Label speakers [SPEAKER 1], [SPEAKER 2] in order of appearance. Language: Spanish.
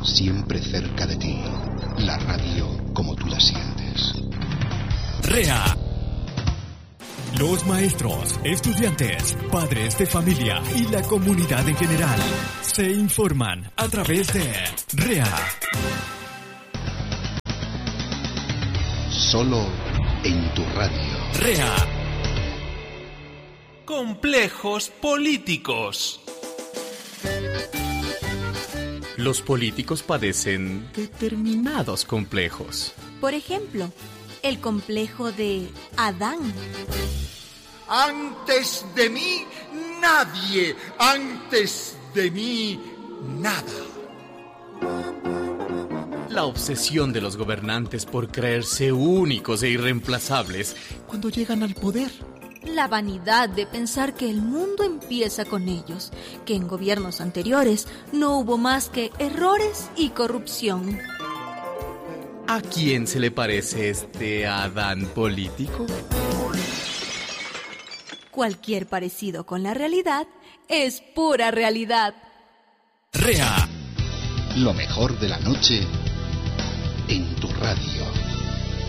[SPEAKER 1] siempre cerca de ti. La radio como tú la sientes.
[SPEAKER 2] REA. Los maestros, estudiantes, padres de familia y la comunidad en general se informan a través de REA.
[SPEAKER 1] Solo en tu radio.
[SPEAKER 2] REA.
[SPEAKER 3] Complejos políticos.
[SPEAKER 4] Los políticos padecen determinados complejos.
[SPEAKER 5] Por ejemplo, el complejo de Adán.
[SPEAKER 6] Antes de mí, nadie. Antes de mí, nada.
[SPEAKER 4] La obsesión de los gobernantes por creerse únicos e irreemplazables cuando llegan al poder.
[SPEAKER 5] La vanidad de pensar que el mundo empieza con ellos, que en gobiernos anteriores no hubo más que errores y corrupción.
[SPEAKER 4] ¿A quién se le parece este Adán político?
[SPEAKER 5] Cualquier parecido con la realidad es pura realidad.
[SPEAKER 2] REA.
[SPEAKER 1] Lo mejor de la noche en tu radio.